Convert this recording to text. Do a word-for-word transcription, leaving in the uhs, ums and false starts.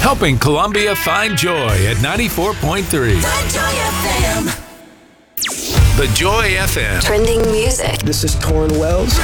helping Columbia find joy at ninety-four point three. The Joy F M. The Joy F M. Trending music. This is Torrin Wells.